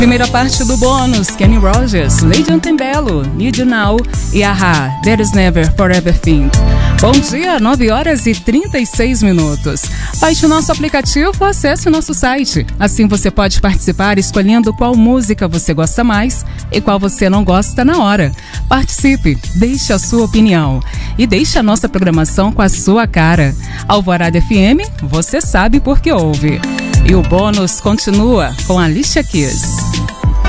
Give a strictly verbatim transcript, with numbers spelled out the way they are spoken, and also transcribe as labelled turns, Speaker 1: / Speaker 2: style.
Speaker 1: Primeira parte do bônus, Kenny Rogers, Lady Antebellum, Need You Now e A-ha, There Is Never Forever Thing. Bom dia, nove horas e trinta e seis minutos. Baixe o nosso aplicativo ou acesse o nosso site. Assim você pode participar escolhendo qual música você gosta mais e qual você não gosta na hora. Participe, deixe a sua opinião e deixe a nossa programação com a sua cara. Alvorada F M, você sabe por que ouve. E o bônus continua com Alicia Keys.